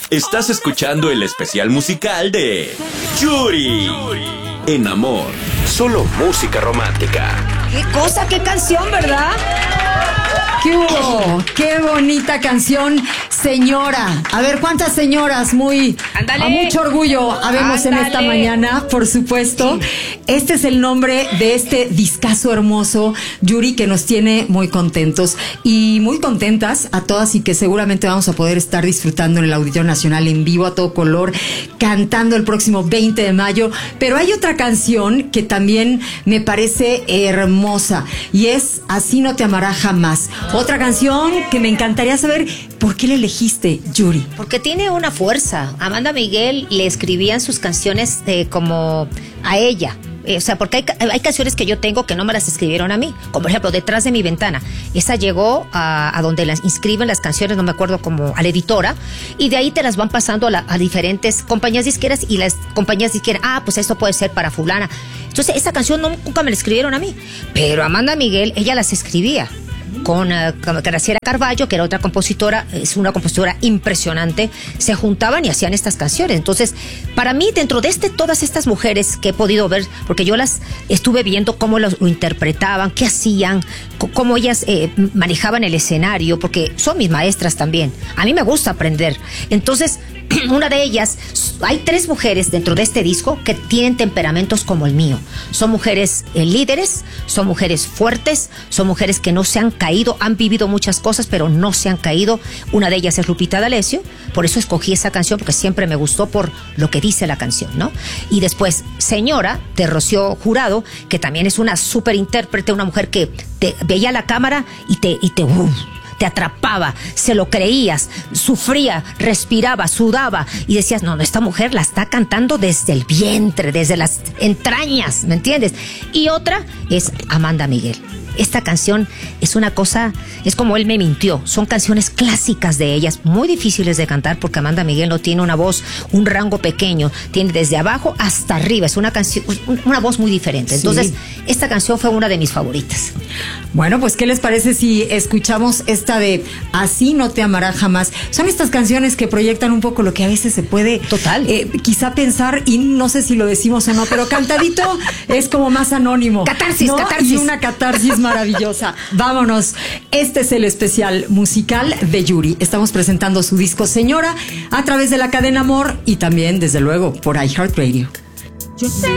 Estás escuchando el especial musical de Yuri. En Amor, solo música romántica. ¡Qué cosa, qué canción, ¿verdad? ¿Qué hubo? ¡Qué bonita canción, señora! A ver, ¿cuántas señoras Ándale. a mucho orgullo habemos en esta mañana, por supuesto? Sí. Este es el nombre de este discazo hermoso, Yuri, que nos tiene muy contentos y muy contentas a todas, y que seguramente vamos a poder estar disfrutando en el Auditorio Nacional en vivo a todo color, cantando el próximo 20 de mayo. Pero hay otra canción que también me parece hermosa, y es Así no te amará jamás. Otra canción que me encantaría saber por qué la elegiste, Yuri. Porque tiene una fuerza. Amanda Miguel le escribían sus canciones como a ella. O sea, porque hay canciones que yo tengo que no me las escribieron a mí. Como por ejemplo, Detrás de mi ventana. Esa llegó a donde las inscriben las canciones, no me acuerdo, como a la editora. Y de ahí te las van pasando a diferentes compañías disqueras. Y las compañías disqueras, pues esto puede ser para fulana. Entonces, esa canción nunca me la escribieron a mí. Pero Amanda Miguel, ella las escribía. Con Graciela Carballo, que era otra compositora, es una compositora impresionante, se juntaban y hacían estas canciones. Entonces, para mí, dentro de todas estas mujeres que he podido ver, porque yo las estuve viendo cómo lo interpretaban, qué hacían, cómo ellas manejaban el escenario, porque son mis maestras también. A mí me gusta aprender. Entonces, una de ellas, hay 3 mujeres dentro de este disco que tienen temperamentos como el mío. Son mujeres líderes, son mujeres fuertes, son mujeres que no se han caído, han vivido muchas cosas, pero no se han caído. Una de ellas es Lupita D'Alessio, por eso escogí esa canción, porque siempre me gustó por lo que dice la canción, ¿no? Y después, Señora, de Rocío Jurado, que también es una súper intérprete, una mujer que te veía la cámara y te atrapaba, se lo creías, sufría, respiraba, sudaba y decías, no, esta mujer la está cantando desde el vientre, desde las entrañas, ¿me entiendes? Y otra es Amanda Miguel. Esta canción es una cosa, es como Él me mintió. Son canciones clásicas de ellas, muy difíciles de cantar, porque Amanda Miguel no tiene una voz, un rango pequeño, tiene desde abajo hasta arriba. Es una canción, una voz muy diferente. Entonces, sí, esta canción fue una de mis favoritas. Bueno, pues, ¿qué les parece si escuchamos esta de Así no te amará jamás? Son estas canciones que proyectan un poco lo que a veces se puede quizá pensar, y no sé si lo decimos o no, pero cantadito es como más anónimo. Catarsis, ¿no? Y una catarsis maravillosa. Vámonos. Este es el especial musical de Yuri. Estamos presentando su disco Señora a través de la cadena Amor y también, desde luego, por iHeartRadio. Yo sé